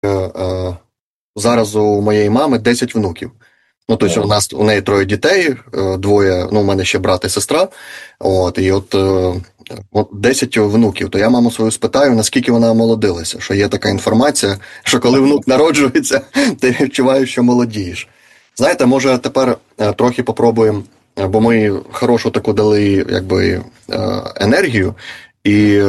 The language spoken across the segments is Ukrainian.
зараз у моєї мами 10 внуків. Ну, тобто, у неї 3 дітей, двоє, ну, у мене ще брат і сестра, і от 10 внуків. То я маму свою спитаю, наскільки вона омолодилася, що є така інформація, що коли внук народжується, ти відчуваєш, що молодієш. Знаєте, може тепер трохи попробуємо, бо ми хорошу таку дали, енергію, і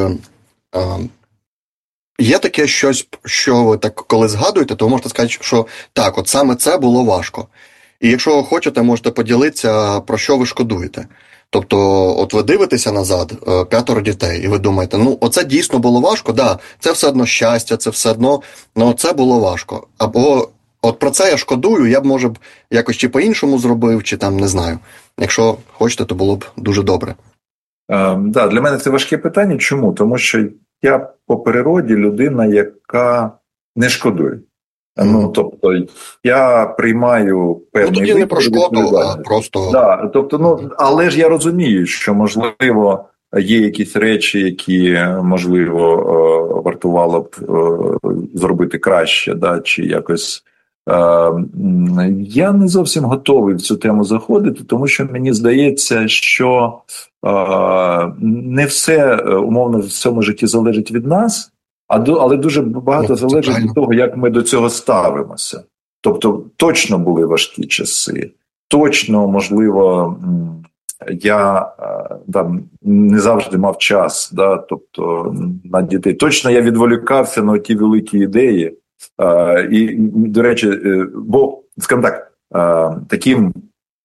є таке щось, що ви так коли згадуєте, то ви можете сказати, що так, от саме це було важко. І якщо хочете, можете поділитися, про що ви шкодуєте. Тобто, от ви дивитеся назад, 5 дітей, і ви думаєте, ну, оце дійсно було важко, да, це все одно щастя, це все одно, ну, це було важко. Або, от про це я шкодую, я б, може, якось чи по-іншому зробив, чи там, не знаю. Якщо хочете, то було б дуже добре. Да, для мене це важке питання. Чому? Тому що я по природі людина, яка не шкодує. Ну, тобто, я приймаю певний тоді не про шкоду, а просто... Да, тобто, але ж я розумію, що, можливо, є якісь речі, які, можливо, вартувало б зробити краще, да, чи якось... Я не зовсім готовий в цю тему заходити, тому що мені здається, що не все, умовно, в цьому житті залежить від нас, але дуже багато залежить від того, як ми до цього ставимося. Тобто, точно були важкі часи, точно, можливо, я не завжди мав час, да, тобто, на дітей. Точно я відволікався на ті великі ідеї. І, до речі, бо, скажімо так, таким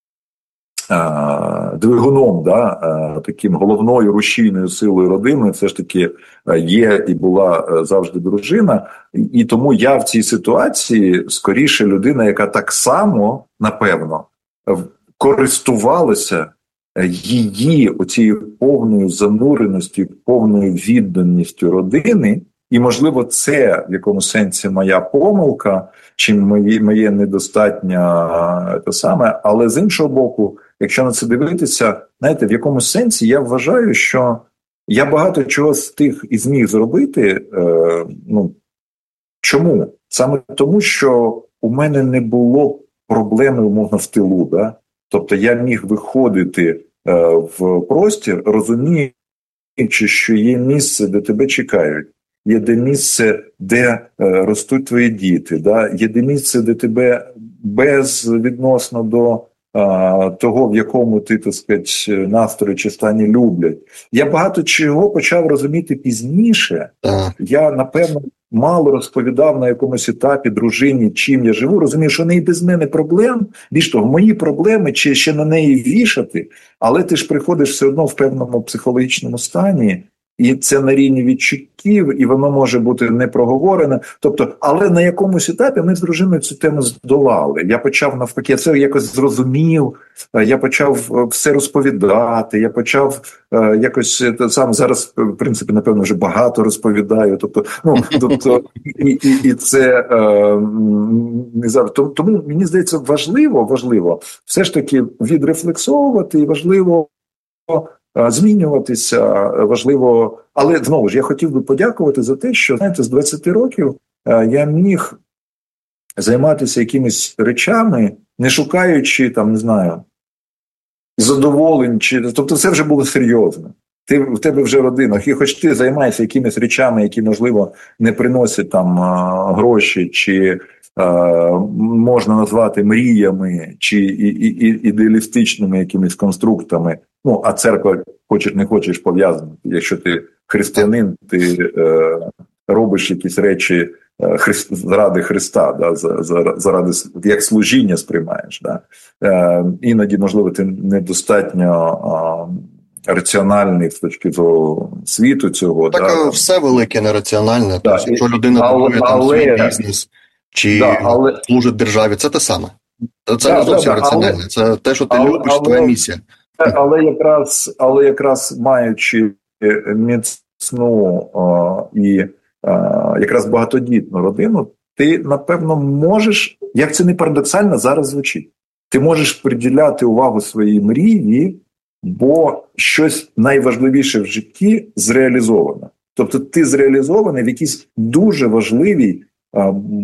двигуном, да, таким головною рушійною силою родини все ж таки є і була завжди дружина. І тому я в цій ситуації скоріше людина, яка так само, напевно, користувалася її оцією повною зануреністю, повною відданістю родини. І, можливо, це в якому сенсі моя помилка, чи моє недостатньо те саме, але з іншого боку, якщо на це дивитися, знаєте, в якому сенсі я вважаю, що я багато чого з тих і зміг зробити. Чому? Саме тому, що у мене не було проблеми, умовно, в тилу. Да? Тобто я міг виходити в простір, розуміючи, що є місце, де тебе чекають. Є де місце, де ростуть твої діти, да? Є де місце, де тебе безвідносно до того, в якому ти, так сказати, настрої чи стані люблять. Я багато чого почав розуміти пізніше. Я, напевно, мало розповідав на якомусь етапі дружині, чим я живу. Розумію, що в неї без мене проблем. Більш того, мої проблеми, чи ще на неї вішати, але ти ж приходиш все одно в певному психологічному стані, і це на рівні відчуттів, і воно може бути не проговорене. Тобто, але на якомусь етапі ми з дружиною цю тему здолали. Я почав навпаки, я це якось зрозумів, я почав все розповідати, я почав якось сам зараз, в принципі, напевно, вже багато розповідаю. Тобто, і це не завжди. Тому мені здається, важливо все ж таки відрефлексовувати, і важливо змінюватися, важливо, але знову ж я хотів би подякувати за те, що, знаєте, з 20 років я міг займатися якимись речами, не шукаючи, там, не знаю, задоволень, тобто це вже було серйозно. В тебе вже родина, і хоч ти займаєшся якимись речами, які, можливо, не приносять там гроші, чи можна назвати мріями, чи ідеалістичними якимись конструктами. Ну, а церква, хочеш не хочеш, пов'язана. Якщо ти християнин, ти робиш якісь речі заради Христа, да, заради, як служіння сприймаєш. Да. Іноді, можливо, ти недостатньо раціональний з точки зору світу цього. Так, да, все велике нераціональне. Да, тобто, якщо людина будує там свій бізнес, чи служить державі, це те саме. Це не зовсім раціональне, це те, що ти любиш, твоя місія. Але якраз маючи міцну і якраз багатодітну родину, ти, напевно, можеш, як це не парадоксально зараз звучить, ти можеш приділяти увагу своїй мрії, бо щось найважливіше в житті зреалізовано. Тобто ти зреалізований в якійсь дуже важливій